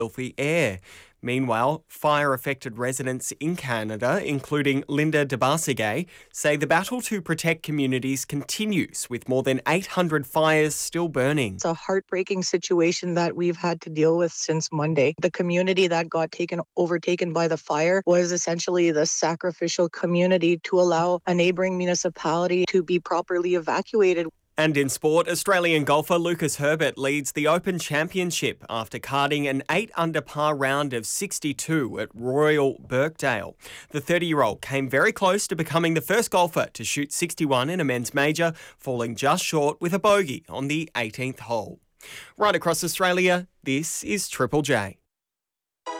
filthy air. Meanwhile, fire-affected residents in Canada, including Linda DeBarsigay, say the battle to protect communities continues, with more than 800 fires still burning. It's a heartbreaking situation that we've had to deal with since Monday. The community that got overtaken by the fire was essentially the sacrificial community to allow a neighbouring municipality to be properly evacuated. And in sport, Australian golfer Lucas Herbert leads the Open Championship after carding an 8-under par round of 62 at Royal Birkdale. The 30-year-old came very close to becoming the first golfer to shoot 61 in a men's major, falling just short with a bogey on the 18th hole. Right across Australia, this is Triple J.